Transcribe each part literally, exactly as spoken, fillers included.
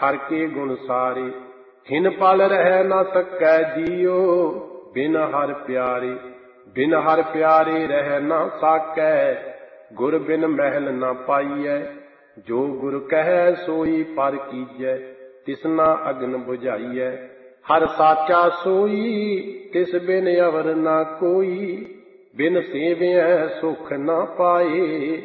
हर के गुण सारे। हिन पल रह न सकै जियो बिन हर प्यारे। बिन हर प्यारे रह न साकै गुर बिन महल न पाइयै। जो गुर कह सोई पर कीजै तिसना अग्न बुझाइयै। हर साचा सोई तिस बिन अवर न कोई। बिन सेवियै सुख न पाए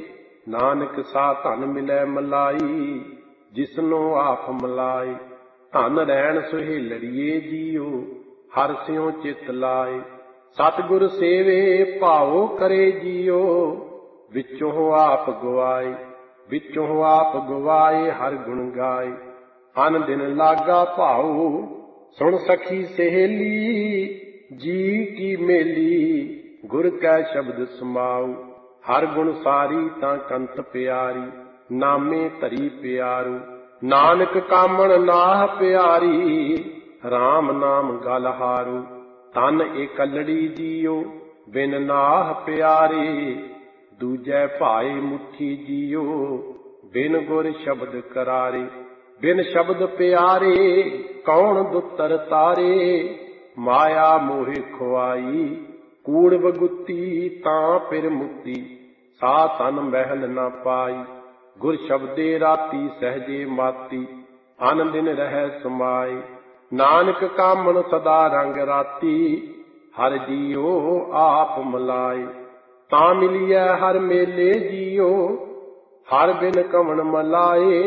नानक सा धन मिलै मलाई। जिसनो आप मिलाए धन रैन सुहेलड़िए जियो हर स्यों चित लाए। सतगुर सेवे भाओ करे जियो विचों आप गवाए। विचों आप गवाए हर गुण गाए। अन दिन लागा भाऊ सुन सखी सहेली। जी की मेली गुर कै शब्द समाऊ। हर गुण सारी तां कंत प्यारी नामे धरी प्यारू। नानक कामण नाह प्यारी राम नाम गल हारू। तन एकलड़ी जियो बिन नाह प्यारे। दूजै भाए मुट्ठी जियो बिन गुर शब्द करारे। बिन शब्द प्यारे कौन दुतर तारे। माया मोहे खुआई कूड़ बगुती तां फिर मुक्ति। सा तन महल न पाई गुर शब्दे राती सहजे माती। अन दिन रह समाए नानक कामन सदा रंग राती। हर जियो आप मिलाए तां मिलिए हर मेले जियो। हर बिन कमन मलाए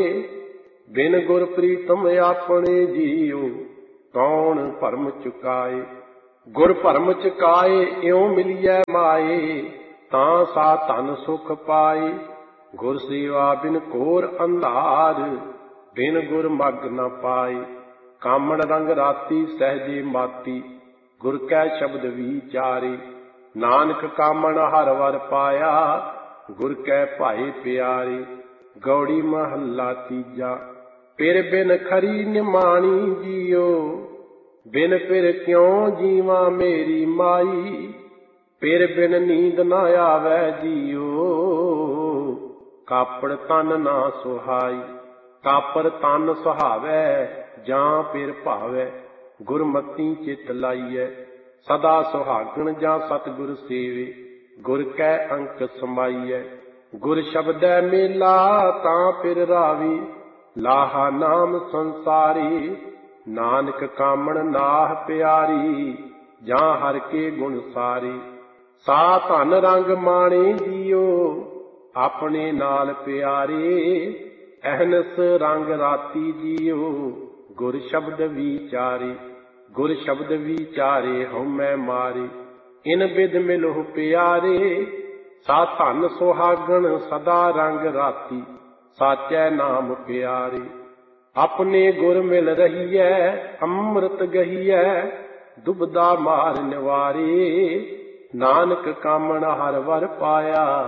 बिन गुर प्रीतम अपने जियो। कौन भरम चुकाए गुर भरम चुकाए इਉਂ मिलिए माए। तां सा धन सुख पाए गुर सेवा बिन घोर अंधार। बिन गुर मग न पाए कामण रंग राती सहजे माती। गुर कै शब्द विचारे नानक कामण हर वर पाया। गुर कै भाए प्यारे। गौड़ी महला तीजा। पिर बिन खरी निमाणी जियो बिन पिर क्यों जीवा मेरी माई। पिर बिन नींद न आवे जियो कापड़ तन ना सुहाई। कापर तन सुहावै जां पिर भावै गुरमती चित लाइयै। सदा सुहागण जां सतगुर सेवे गुर कै अंक समाइयै। गुर शब्दै मेला तां पिर रावी लाहा नाम संसारी। नानक कामण नाह प्यारी जां हर के गुण सारे। सा धन रंग माणे जियो अपने नाल प्यारे। अहनस रंग राती जियो गुर शब्द विचारे। गुर शब्द विचारे हउमੈ मारे इन बिध मिलहु प्यारे। सा धन सुहागण सदा रंग राती साचै नाम प्यारे। अपने गुर मिल रहीयै अमृत गहीयै दुबदा मार निवारे। नानक कामण हर वर पाया